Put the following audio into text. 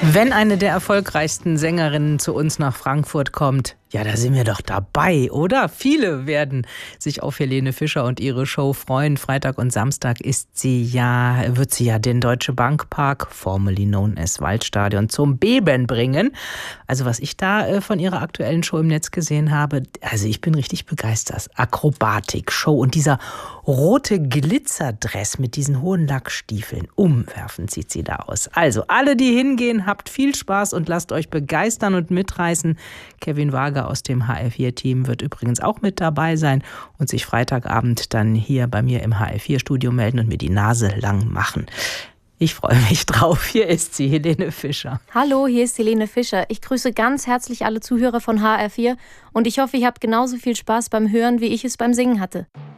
Wenn eine der erfolgreichsten Sängerinnen zu uns nach Frankfurt kommt, ja, da sind wir doch dabei, oder? Viele werden sich auf Helene Fischer und ihre Show freuen. Freitag und Samstag wird sie ja den Deutsche Bank Park, formerly known as Waldstadion, zum Beben bringen. Also was ich da von ihrer aktuellen Show im Netz gesehen habe, also ich bin richtig begeistert. Akrobatik, Show und dieser rote Glitzerdress mit diesen hohen Lackstiefeln. Umwerfend sieht sie da aus. Also alle, die hingehen, habt viel Spaß und lasst euch begeistern und mitreißen. Kevin Wager aus dem HR4-Team wird übrigens auch mit dabei sein und sich Freitagabend dann hier bei mir im HR4-Studio melden und mir die Nase lang machen. Ich freue mich drauf. Hier ist sie, Helene Fischer. Hallo, hier ist Helene Fischer. Ich grüße ganz herzlich alle Zuhörer von HR4 und ich hoffe, ihr habt genauso viel Spaß beim Hören, wie ich es beim Singen hatte.